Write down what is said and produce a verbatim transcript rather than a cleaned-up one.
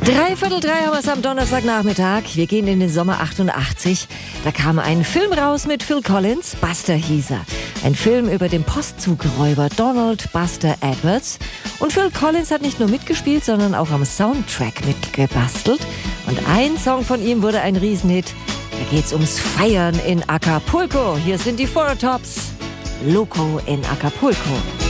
Dreiviertel drei haben wir es am Donnerstagnachmittag. Wir gehen in den Sommer achtundachtzig. Da kam ein Film raus mit Phil Collins, Buster hieß er. Ein Film über den Postzugräuber Donald Buster Edwards. Und Phil Collins hat nicht nur mitgespielt, sondern auch am Soundtrack mitgebastelt. Und ein Song von ihm wurde ein Riesenhit. Da geht's ums Feiern in Acapulco. Hier sind die Four Tops. Loco in Acapulco.